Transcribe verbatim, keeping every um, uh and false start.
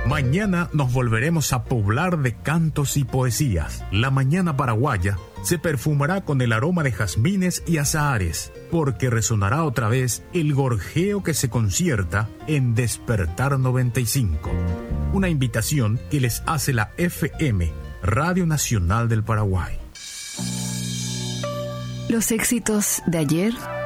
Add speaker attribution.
Speaker 1: Mañana nos volveremos a poblar de cantos y poesías. La mañana paraguaya se perfumará con el aroma de jazmines y azahares, porque resonará otra vez el gorjeo que se concierta en Despertar noventa y cinco. Una invitación que les hace la F M, Radio Nacional del Paraguay.
Speaker 2: Los éxitos de ayer